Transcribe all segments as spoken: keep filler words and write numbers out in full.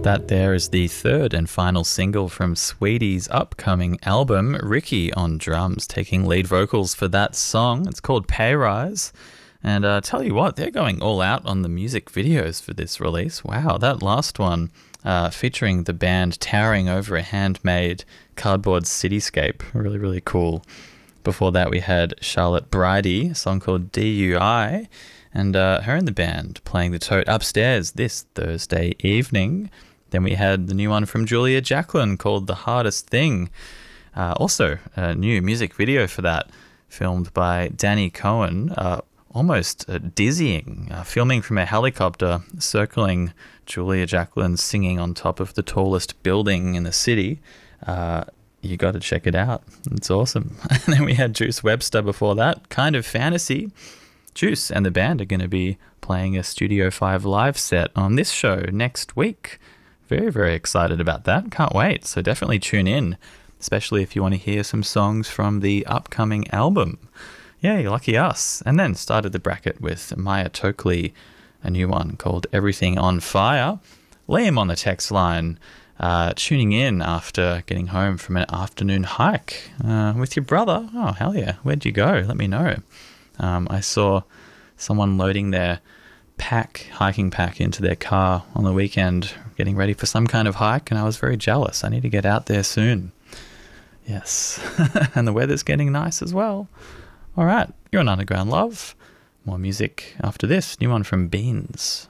That there is the third and final single from Sweetie's upcoming album, Ricky on drums, taking lead vocals for that song. It's called Pay Rise. And uh, tell you what, they're going all out on the music videos for this release. Wow, that last one uh, featuring the band towering over a handmade cardboard cityscape. Really, really cool. Before that, we had Charlotte Bridie, a song called D U I, and uh, her and the band playing the tote upstairs this Thursday evening. Then we had the new one from Julia Jacklin called The Hardest Thing. Uh, also, a new music video for that, filmed by Danny Cohen. Uh, almost uh, dizzying, uh, filming from a helicopter, circling Julia Jacklin singing on top of the tallest building in the city. Uh, you got to check it out. It's awesome. And then we had Juice Webster before that, Kind of Fantasy. Juice and the band are going to be playing a Studio five live set on this show next week. Very, very excited about that. Can't wait. So definitely tune in, especially if you want to hear some songs from the upcoming album. Yay, lucky us. And then started the bracket with Maya Tokley, a new one called Everything on Fire. Liam on the text line, uh, tuning in after getting home from an afternoon hike uh, with your brother. Oh, hell yeah. Where'd you go? Let me know. Um, I saw someone loading their pack, hiking pack into their car on the weekend, getting ready for some kind of hike, and I was very jealous. I need to get out there soon. Yes. And the weather's getting nice as well. All right, you're on Underground Love. More music after this. New one from Beans.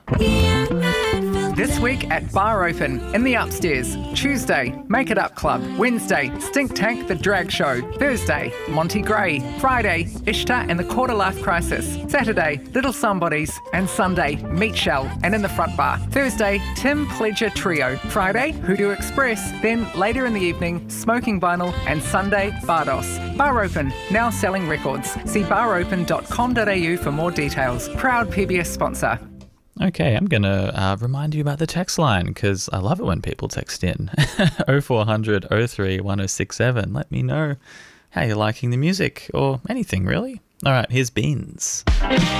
This week at Bar Open in the Upstairs. Tuesday, Make It Up Club. Wednesday, Stink Tank The Drag Show. Thursday, Monty Gray. Friday, Ishtar and the Quarter Life Crisis. Saturday, Little Somebodies. And Sunday, Meat Shell and in the Front Bar. Thursday, Tim Pledger Trio. Friday, Hoodoo Express. Then later in the evening, Smoking Vinyl. And Sunday, Bardos. Bar Open, now selling records. See bar open dot com dot a u for more details. Proud P B S sponsor. Okay, I'm going to uh, remind you about the text line because I love it when people text in. oh four hundred oh three one oh six seven. Let me know how you're liking the music or anything really. All right, here's Beans.